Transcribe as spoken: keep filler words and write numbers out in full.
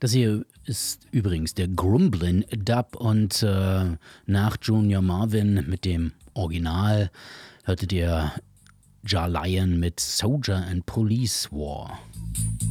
Das hier ist übrigens der Grumblin Dub und äh, nach Junior Marvin mit dem Original hörtet ihr Jah Lion mit Soldier and Police War.